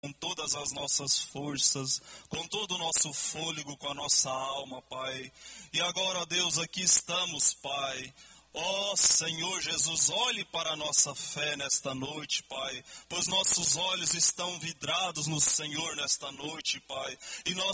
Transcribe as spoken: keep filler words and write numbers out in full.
com todas as nossas forças, com todo o nosso fôlego, com a nossa alma, Pai. E agora, Deus, aqui estamos, Pai. Ó Senhor Jesus, olhe para a nossa fé nesta noite, Pai, pois nossos olhos estão vidrados no Senhor nesta noite, Pai, e nós